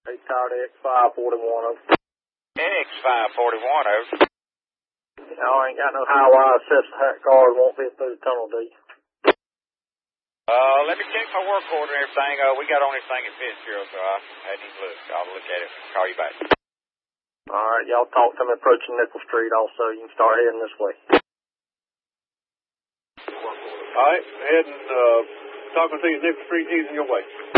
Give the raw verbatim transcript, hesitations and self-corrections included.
Hey, tired X five forty-one over. X five forty-one over. Y'all ain't got no high wire assessment hat cars, won't fit through the tunnel, do you? Uh, let me check my work order and everything. Uh, we got on everything in Fitzgerald, so I hadn't even looked. I'll look at it and call you back. All right, y'all talk to me approaching Nickel Street also. You can start heading this way. All right, heading, uh, talking to you, Nickel Street, easing your way.